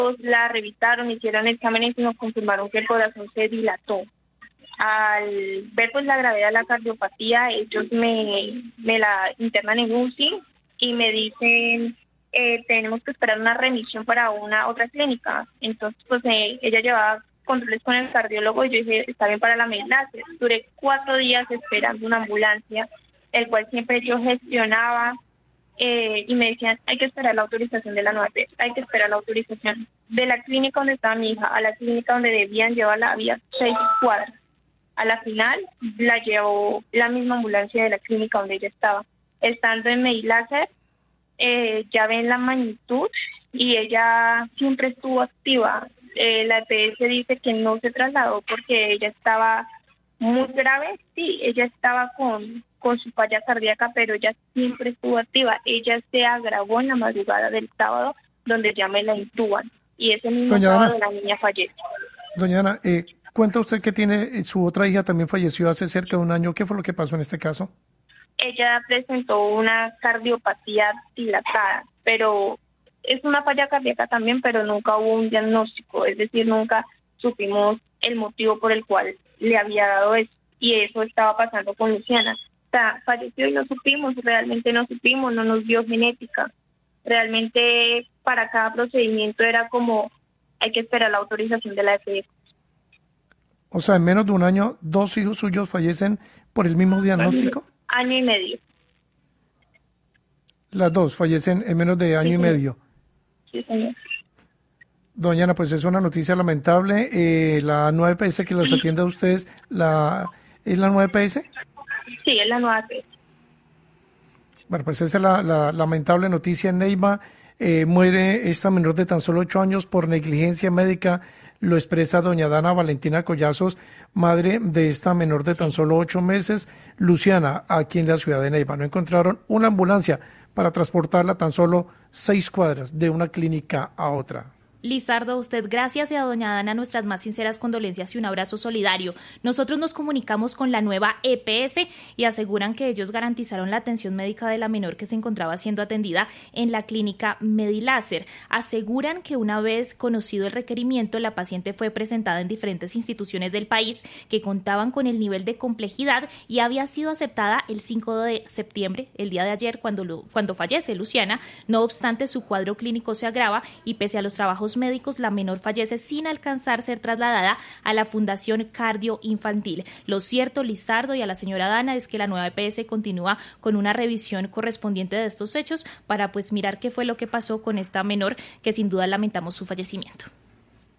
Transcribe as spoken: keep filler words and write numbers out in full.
La revisaron, hicieron exámenes y nos confirmaron que el corazón se dilató. Al ver pues la gravedad de la cardiopatía, ellos me, me la internan en U C I y me dicen eh, tenemos que esperar una remisión para una otra clínica. Entonces pues eh, ella llevaba controles con el cardiólogo y yo dije está bien para la Mediláser. Duré cuatro días esperando una ambulancia, el cual siempre yo gestionaba. Eh, y me decían, hay que esperar la autorización de la nueva E P S, hay que esperar la autorización de la clínica donde estaba mi hija a la clínica donde debían llevarla, había seis cuadras. A la final la llevó la misma ambulancia de la clínica donde ella estaba. Estando en Mediláser, eh, ya ven la magnitud y ella siempre estuvo activa. Eh, la E P S dice que no se trasladó porque ella estaba muy grave, sí, ella estaba con... con su falla cardíaca, pero ella siempre estuvo activa. Ella se agravó en la madrugada del sábado, donde ya me la intuban, y ese mismo Doña sábado Ana, la niña falleció. Doña Ana, eh, cuenta usted que tiene eh, su otra hija también falleció hace cerca de un año. ¿Qué fue lo que pasó en este caso? Ella presentó una cardiopatía dilatada, pero es una falla cardíaca también, pero nunca hubo un diagnóstico, es decir, nunca supimos el motivo por el cual le había dado eso, y eso estaba pasando con Luciana. O sea, falleció y no supimos, realmente no supimos, no nos dio genética. Realmente para cada procedimiento era como, hay que esperar la autorización de la E P S. O sea, en menos de un año, dos hijos suyos fallecen por el mismo diagnóstico. Año y medio. Las dos fallecen en menos de año Sí, y señor. medio. Sí, señor. Doña Ana, pues es una noticia lamentable. Eh, la nueva E P S que los atiende a ustedes, la, ¿es la nueva E P S? Sí, es la nueva E P S. Bueno, pues esa es la, la lamentable noticia en Neiva. Eh, muere esta menor de tan solo ocho años por negligencia médica, lo expresa doña Dana Valentina Collazos, madre de esta menor de tan solo ocho meses, Luciana, aquí en la ciudad de Neiva. No encontraron una ambulancia para transportarla tan solo seis cuadras de una clínica a otra. Lizardo, a usted gracias y a doña Dana nuestras más sinceras condolencias y un abrazo solidario. Nosotros nos comunicamos con la nueva E P S y aseguran que ellos garantizaron la atención médica de la menor que se encontraba siendo atendida en la clínica Mediláser. Aseguran que una vez conocido el requerimiento, la paciente fue presentada en diferentes instituciones del país que contaban con el nivel de complejidad y había sido aceptada el cinco de septiembre, el día de ayer, cuando, lo, cuando fallece Luciana. No obstante, su cuadro clínico se agrava y pese a los trabajos médicos, la menor fallece sin alcanzar a ser trasladada a la Fundación Cardio Infantil. Lo cierto, Lizardo, y a la señora Dana, es que la nueva E P S continúa con una revisión correspondiente de estos hechos para pues mirar qué fue lo que pasó con esta menor, que sin duda lamentamos su fallecimiento.